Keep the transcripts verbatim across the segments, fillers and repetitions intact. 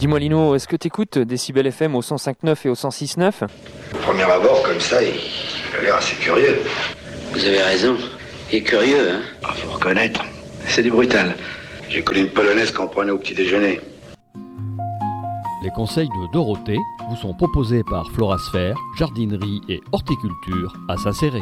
Dis-moi Lino, est-ce que t'écoutes Décibel F M au cent cinq neuf et au cent six neuf ? Au premier abord, comme ça, il, il a l'air assez curieux. Vous avez raison. Il est curieux, hein ? Ah, faut reconnaître. C'est du brutal. J'ai connu une polonaise qu'on prenait au petit déjeuner. Les conseils de Dorothée vous sont proposés par Florasphère, jardinerie et horticulture à Saint-Céré.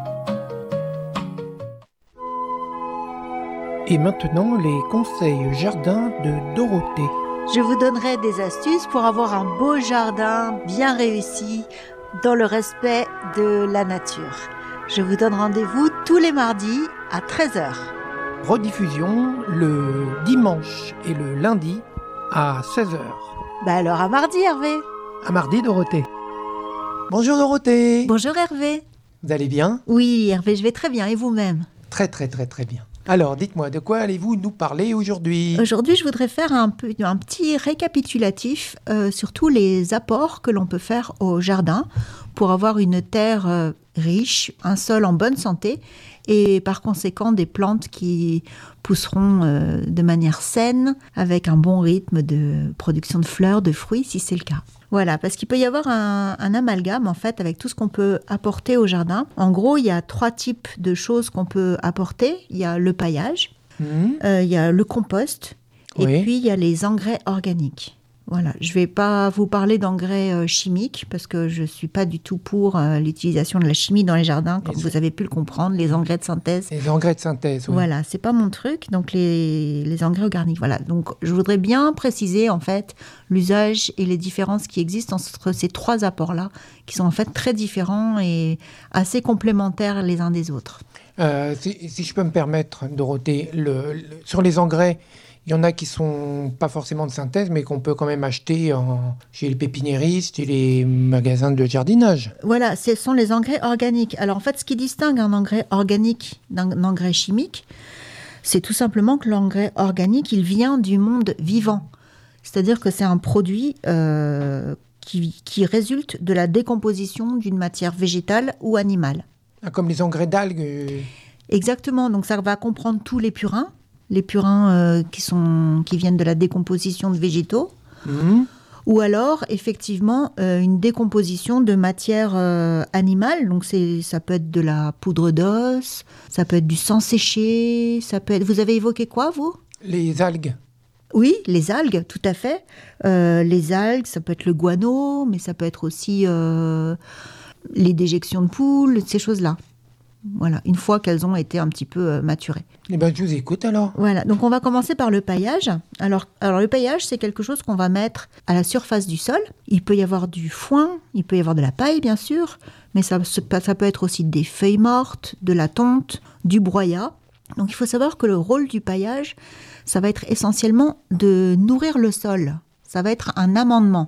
Et maintenant, les conseils jardin de Dorothée. Je vous donnerai des astuces pour avoir un beau jardin bien réussi dans le respect de la nature. Je vous donne rendez-vous tous les mardis à treize heures. Rediffusion le dimanche et le lundi à seize heures. Bah alors à mardi Hervé. À mardi Dorothée. Bonjour Dorothée. Bonjour Hervé. Vous allez bien ? Oui Hervé, je vais très bien et vous-même ? Très très très très bien. Alors dites-moi, de quoi allez-vous nous parler aujourd'hui ? Aujourd'hui je voudrais faire un, peu, un petit récapitulatif euh, sur tous les apports que l'on peut faire au jardin pour avoir une terre euh, riche, un sol en bonne santé et par conséquent des plantes qui pousseront euh, de manière saine avec un bon rythme de production de fleurs, de fruits si c'est le cas. Voilà, parce qu'il peut y avoir un, un amalgame en fait avec tout ce qu'on peut apporter au jardin. En gros, il y a trois types de choses qu'on peut apporter. Il y a le paillage, mmh. euh, il y a le compost et oui. puis il y a les engrais organiques. Voilà, je ne vais pas vous parler d'engrais euh, chimiques parce que je ne suis pas du tout pour euh, l'utilisation de la chimie dans les jardins, comme vous avez pu le comprendre, les engrais de synthèse. Les engrais de synthèse, oui. Voilà, ce n'est pas mon truc, donc les, les engrais organiques. Voilà, donc je voudrais bien préciser en fait l'usage et les différences qui existent entre ces trois apports-là, qui sont en fait très différents et assez complémentaires les uns des autres. Euh, si, si je peux me permettre, Dorothée, le, le, sur les engrais, il y en a qui ne sont pas forcément de synthèse, mais qu'on peut quand même acheter en, chez les pépiniéristes et les magasins de jardinage. Voilà, ce sont les engrais organiques. Alors en fait, ce qui distingue un engrais organique d'un engrais chimique, c'est tout simplement que l'engrais organique, il vient du monde vivant. C'est-à-dire que c'est un produit euh, qui, qui résulte de la décomposition d'une matière végétale ou animale. Ah, comme les engrais d'algues. Exactement, donc ça va comprendre tous les purins. Les purins euh, qui, sont, qui viennent de la décomposition de végétaux, mmh. ou alors effectivement euh, une décomposition de matière euh, animale. Donc c'est, ça peut être de la poudre d'os, ça peut être du sang séché, ça peut être. Vous avez évoqué quoi vous ? Les algues. Oui, les algues, tout à fait. Euh, les algues, ça peut être le guano, mais ça peut être aussi euh, les déjections de poules, ces choses-là. Voilà, une fois qu'elles ont été un petit peu euh, maturées. Eh bien, je vous écoute alors. Voilà, donc on va commencer par le paillage. Alors, alors le paillage, c'est quelque chose qu'on va mettre à la surface du sol. Il peut y avoir du foin, il peut y avoir de la paille, bien sûr, mais ça, ça peut être aussi des feuilles mortes, de la tonte, du broyat. Donc, il faut savoir que le rôle du paillage, ça va être essentiellement de nourrir le sol. Ça va être un amendement.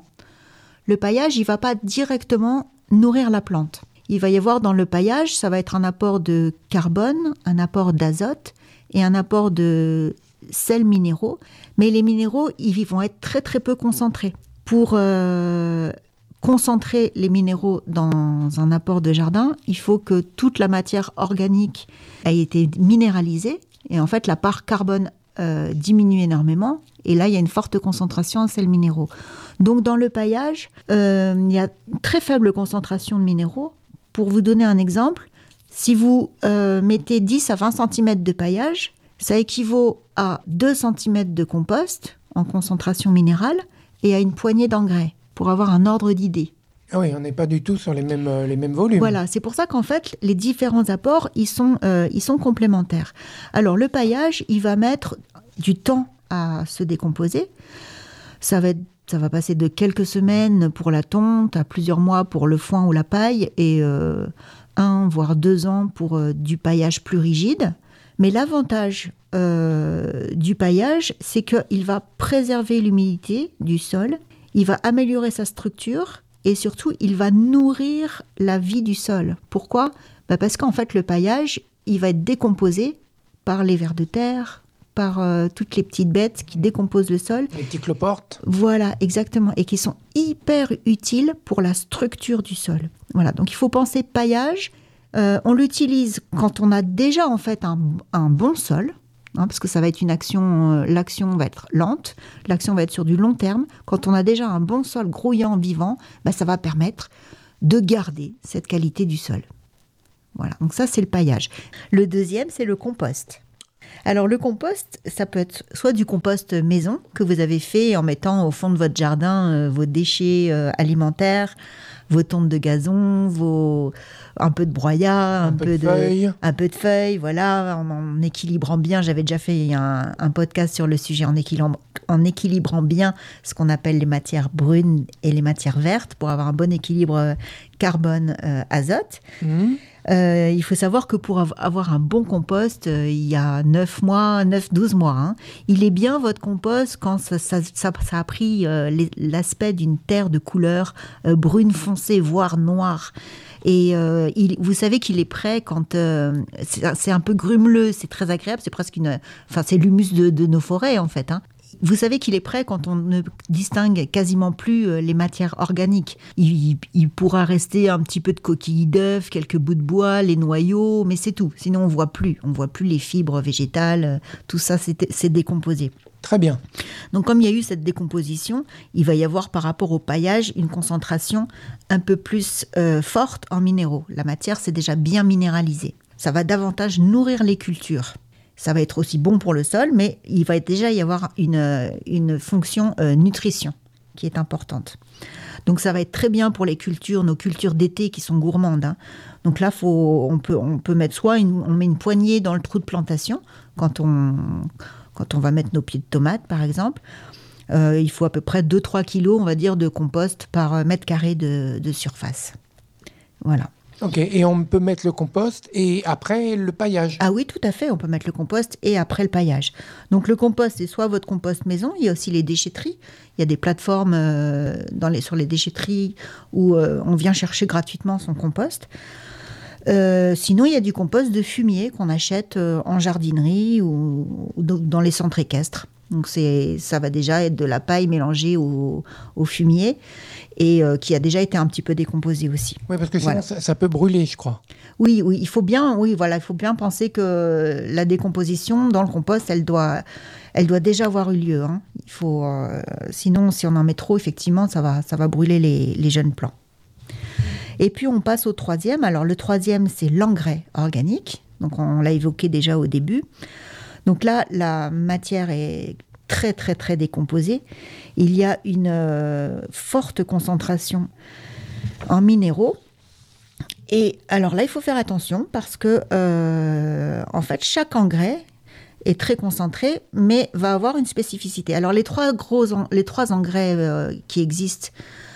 Le paillage, il ne va pas directement nourrir la plante. Il va y avoir dans le paillage, ça va être un apport de carbone, un apport d'azote et un apport de sels minéraux. Mais les minéraux, ils vont être très très peu concentrés. Pour euh, concentrer les minéraux dans un apport de jardin, il faut que toute la matière organique ait été minéralisée. Et en fait, la part carbone euh, diminue énormément. Et là, il y a une forte concentration en sels minéraux. Donc dans le paillage, euh, il y a une très faible concentration de minéraux. Pour vous donner un exemple, si vous euh, mettez dix à vingt centimètres de paillage, ça équivaut à deux centimètres de compost en concentration minérale et à une poignée d'engrais, pour avoir un ordre d'idée. Ah oui, on n'est pas du tout sur les mêmes, euh, les mêmes volumes. Voilà, c'est pour ça qu'en fait, les différents apports, ils sont, euh, ils sont complémentaires. Alors, le paillage, il va mettre du temps à se décomposer. Ça va être Ça va passer de quelques semaines pour la tonte à plusieurs mois pour le foin ou la paille et euh, un voire deux ans pour euh, du paillage plus rigide. Mais l'avantage euh, du paillage, c'est qu'il va préserver l'humidité du sol, il va améliorer sa structure et surtout, il va nourrir la vie du sol. Pourquoi ? Bah parce qu'en fait, le paillage, il va être décomposé par les vers de terre, par euh, toutes les petites bêtes qui décomposent le sol. Les petits cloportes. Voilà, exactement. Et qui sont hyper utiles pour la structure du sol. Voilà, donc il faut penser paillage. Euh, on l'utilise quand on a déjà en fait un, un bon sol. hein, parce que ça va être une action, euh, l'action va être lente, l'action va être sur du long terme. Quand on a déjà un bon sol grouillant, vivant, bah, ça va permettre de garder cette qualité du sol. Voilà, donc ça c'est le paillage. Le deuxième, c'est le compost. Alors le compost, ça peut être soit du compost maison que vous avez fait en mettant au fond de votre jardin euh, vos déchets euh, alimentaires, vos tontes de gazon, vos un peu de broyat, un, un peu, peu de, de feuilles, un peu de feuilles, voilà, en, en équilibrant bien. J'avais déjà fait un, un podcast sur le sujet en équilibrant, en équilibrant bien ce qu'on appelle les matières brunes et les matières vertes pour avoir un bon équilibre carbone-azote. Euh, mmh. Euh, il faut savoir que pour avoir un bon compost, euh, il y a neuf mois, neuf douze mois, hein, il est bien votre compost quand ça, ça, ça, ça a pris euh, les, l'aspect d'une terre de couleur euh, brune foncée, voire noire. Et euh, il, vous savez qu'il est prêt quand euh, c'est, c'est un peu grumeleux, c'est très agréable, c'est presque une, enfin c'est l'humus de, de nos forêts en fait, hein. Vous savez qu'il est prêt quand on ne distingue quasiment plus les matières organiques. Il, il pourra rester un petit peu de coquilles d'œufs, quelques bouts de bois, les noyaux, mais c'est tout. Sinon, on ne voit plus. On ne voit plus les fibres végétales. Tout ça, c'est, c'est décomposé. Très bien. Donc, comme il y a eu cette décomposition, il va y avoir par rapport au paillage une concentration un peu plus euh, forte en minéraux. La matière, c'est déjà bien minéralisé. Ça va davantage nourrir les cultures. Ça va être aussi bon pour le sol, mais il va déjà y avoir une, une fonction euh, nutrition qui est importante. Donc ça va être très bien pour les cultures, nos cultures d'été qui sont gourmandes, hein. Donc là, faut, on, peut, on peut mettre soit une, on met une poignée dans le trou de plantation quand on, quand on va mettre nos pieds de tomates, par exemple. Euh, il faut à peu près deux à trois kilos, on va dire, de compost par mètre carré de, de surface. Voilà. Ok, et on peut mettre le compost et après le paillage. Ah oui, tout à fait, on peut mettre le compost et après le paillage. Donc le compost, c'est soit votre compost maison, il y a aussi les déchetteries. Il y a des plateformes euh, dans les, sur les déchetteries où euh, on vient chercher gratuitement son compost. Euh, sinon, il y a du compost de fumier qu'on achète euh, en jardinerie ou, ou dans les centres équestres. Donc c'est, ça va déjà être de la paille mélangée au, au fumier et euh, qui a déjà été un petit peu décomposé aussi. Oui, parce que sinon voilà. ça, ça peut brûler, je crois. Oui, oui, il faut bien, oui, voilà, il faut bien penser que la décomposition dans le compost, elle doit, elle doit déjà avoir eu lieu, hein. Il faut, euh, sinon, si on en met trop, effectivement, ça va, ça va brûler les, les jeunes plants. Et puis on passe au troisième. Alors le troisième, c'est l'engrais organique. Donc on l'a évoqué déjà au début. Donc là, la matière est très, très, très décomposée. Il y a une euh, forte concentration en minéraux. Et alors là, il faut faire attention parce que, euh, en fait, chaque engrais est très concentré, mais va avoir une spécificité. Alors les trois, gros en, les trois engrais euh, qui existent,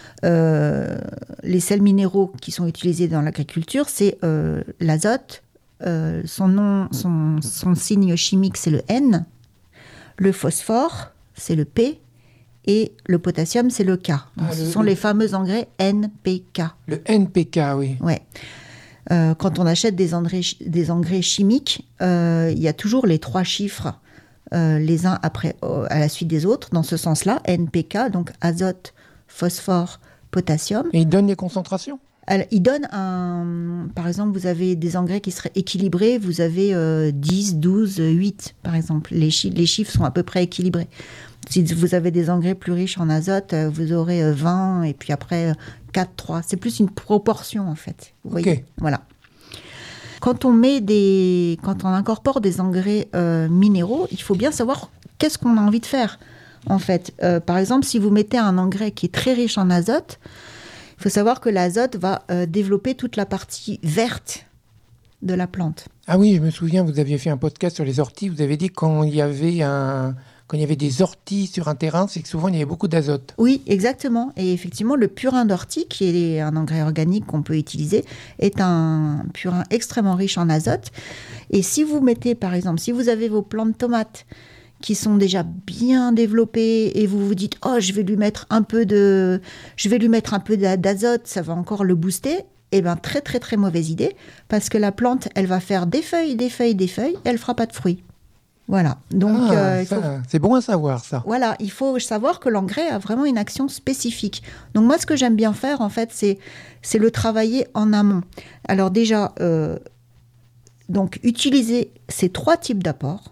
euh, les sels minéraux qui sont utilisés dans l'agriculture, c'est euh, l'azote. Euh, son nom, son, son signe chimique, c'est le N. Le phosphore, c'est le P. Et le potassium, c'est le K. Donc, ah, ce le, sont le... les fameux engrais N P K. Le N P K, oui. Ouais. Euh, quand on achète des engrais, des engrais chimiques, euh, il y a toujours les trois chiffres, euh, les uns après, euh, à la suite des autres, dans ce sens-là, N P K, donc azote, phosphore, potassium. Et ils donnent les concentrations ? Alors, il donne un... Par exemple, vous avez des engrais qui seraient équilibrés, vous avez euh, dix, douze, huit, par exemple. Les, chi- les chiffres sont à peu près équilibrés. Si vous avez des engrais plus riches en azote, vous aurez vingt, et puis après quatre, trois. C'est plus une proportion, en fait. Vous voyez ? Okay. Voilà. Quand on met des... Quand on incorpore des engrais euh, minéraux, il faut bien savoir qu'est-ce qu'on a envie de faire, en fait. Euh, par exemple, si vous mettez un engrais qui est très riche en azote, il faut savoir que l'azote va euh, développer toute la partie verte de la plante. Ah oui, je me souviens, vous aviez fait un podcast sur les orties. Vous avez dit que quand il y avait, un... quand il y avait des orties sur un terrain, c'est que souvent il y avait beaucoup d'azote. Oui, exactement. Et effectivement, le purin d'ortie, qui est un engrais organique qu'on peut utiliser, est un purin extrêmement riche en azote. Et si vous mettez, par exemple, si vous avez vos plants de tomates qui sont déjà bien développés et vous vous dites « Oh, je vais lui mettre un peu de, je vais lui mettre un peu d'azote, ça va encore le booster », eh bien, très, très, très mauvaise idée, parce que la plante, elle va faire des feuilles, des feuilles, des feuilles, et elle ne fera pas de fruits. Voilà. Donc, ah, euh, ça, faut... c'est bon à savoir, ça. Voilà, il faut savoir que l'engrais a vraiment une action spécifique. Donc, moi, ce que j'aime bien faire, en fait, c'est, c'est le travailler en amont. Alors déjà, euh, donc, utiliser ces trois types d'apports.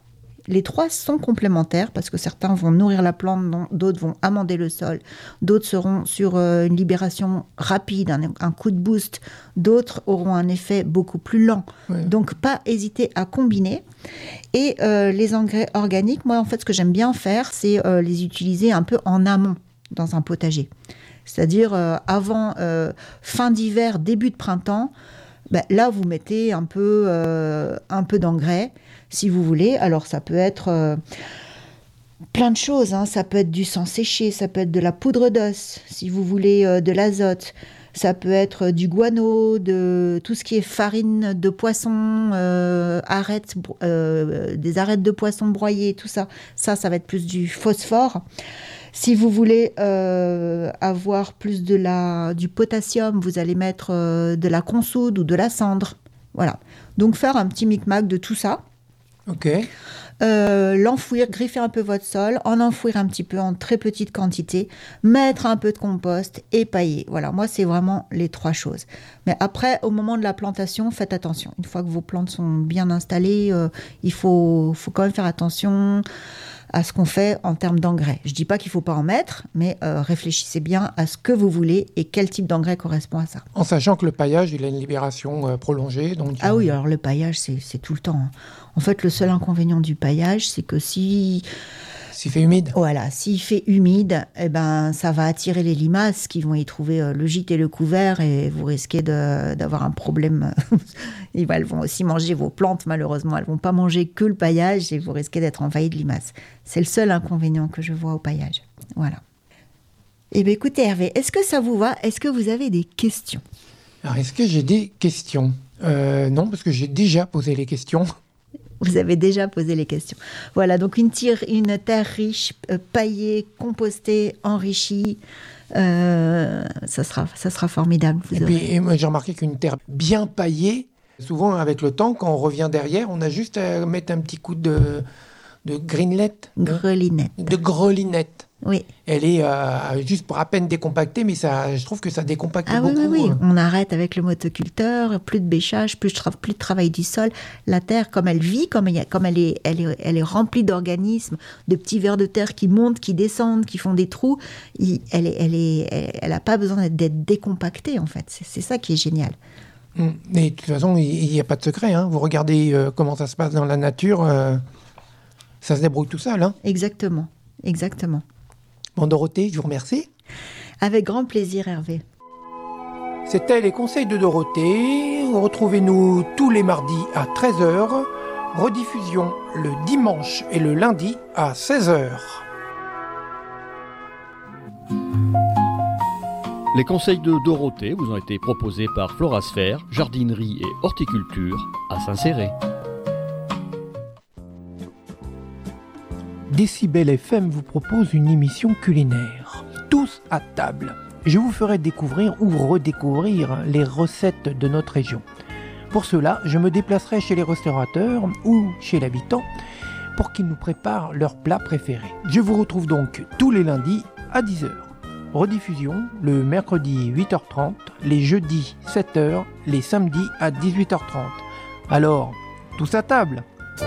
Les trois sont complémentaires parce que certains vont nourrir la plante, d'autres vont amender le sol, d'autres seront sur euh, une libération rapide, un, un coup de boost, d'autres auront un effet beaucoup plus lent. Ouais. Donc, pas hésiter à combiner. Et euh, les engrais organiques, moi, en fait, ce que j'aime bien faire, c'est euh, les utiliser un peu en amont dans un potager. C'est-à-dire euh, avant euh, fin d'hiver, début de printemps, ben, là, vous mettez un peu, euh, un peu d'engrais, si vous voulez. Alors, ça peut être euh, plein de choses. Hein. Ça peut être du sang séché, ça peut être de la poudre d'os, si vous voulez euh, de l'azote. Ça peut être du guano, de tout ce qui est farine de poisson, euh, arêtes, euh, des arêtes de poisson broyées, tout ça. Ça, ça va être plus du phosphore. Si vous voulez euh, avoir plus de la, du potassium, vous allez mettre euh, de la consoude ou de la cendre. Voilà. Donc, faire un petit micmac de tout ça. OK. Euh, l'enfouir, griffer un peu votre sol, en enfouir un petit peu en très petite quantité, mettre un peu de compost et pailler. Voilà, moi, c'est vraiment les trois choses. Mais après, au moment de la plantation, faites attention. Une fois que vos plantes sont bien installées, euh, il faut, faut quand même faire attention à ce qu'on fait en termes d'engrais. Je ne dis pas qu'il ne faut pas en mettre, mais euh, réfléchissez bien à ce que vous voulez et quel type d'engrais correspond à ça. En sachant que le paillage, il a une libération euh, prolongée. Donc... Ah oui, alors le paillage, c'est, c'est tout le temps. Hein. En fait, le seul inconvénient du paillage, c'est que si... S'il fait humide. Voilà, s'il fait humide, eh ben, ça va attirer les limaces qui vont y trouver euh, le gîte et le couvert et vous risquez de, d'avoir un problème. Elles vont aussi manger vos plantes, malheureusement. Elles ne vont pas manger que le paillage et vous risquez d'être envahi de limaces. C'est le seul inconvénient que je vois au paillage. Voilà. Eh bien, écoutez, Hervé, est-ce que ça vous va ? Est-ce que vous avez des questions ? Alors, est-ce que j'ai des questions ? euh, Non, parce que j'ai déjà posé les questions. Vous avez déjà posé les questions. Voilà, donc une, tire, une terre riche, euh, paillée, compostée, enrichie, euh, ça, sera, ça sera formidable. Vous et aurez... puis, et moi, j'ai remarqué qu'une terre bien paillée, souvent avec le temps, quand on revient derrière, on a juste à mettre un petit coup de, de greenlette. Grelinette. De grelinette. Oui. Elle est euh, juste pour à peine décompactée, mais ça, je trouve que ça décompacte ah, beaucoup. Oui, oui, oui. On arrête avec le motoculteur, plus de bêchage, plus de, tra- plus de travail du sol. La terre, comme elle vit, comme, elle, comme elle, est, elle, est, elle est remplie d'organismes, de petits vers de terre qui montent, qui descendent, qui font des trous, il, elle n'a elle est, elle, elle pas besoin d'être, d'être décompactée, en fait. C'est, c'est ça qui est génial. Mais de toute façon, il n'y a pas de secret. Hein. Vous regardez euh, comment ça se passe dans la nature, euh, ça se débrouille tout seul. Hein. Exactement, exactement. Bon, Dorothée, je vous remercie. Avec grand plaisir, Hervé. C'était les conseils de Dorothée. Retrouvez-nous tous les mardis à treize heures. Rediffusion le dimanche et le lundi à seize heures. Les conseils de Dorothée vous ont été proposés par Florasphère, jardinerie et horticulture à Saint-Céré. Décibel F M vous propose une émission culinaire. Tous à table. Je vous ferai découvrir ou redécouvrir les recettes de notre région. Pour cela, je me déplacerai chez les restaurateurs ou chez l'habitant pour qu'ils nous préparent leurs plats préférés. Je vous retrouve donc tous les lundis à dix heures. Rediffusion le mercredi huit heures trente, les jeudis sept heures, les samedis à dix-huit heures trente. Alors, tous à table.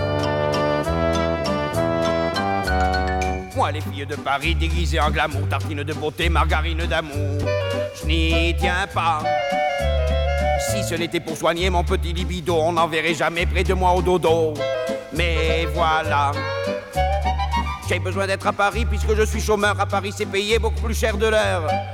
Moi, les filles de Paris déguisées en glamour, tartines de beauté, margarine d'amour, je n'y tiens pas. Si ce n'était pour soigner mon petit libido, on n'en verrait jamais près de moi au dodo. Mais voilà, j'ai besoin d'être à Paris puisque je suis chômeur. À Paris, c'est payé beaucoup plus cher de l'heure.